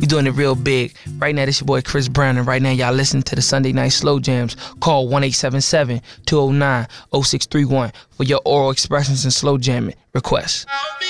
We doing it real big. Right now, this your boy Chris Brown, and right now y'all listen to the Sunday Night Slow Jams. Call 1-877-209-0631 for your oral expressions and slow jamming requests.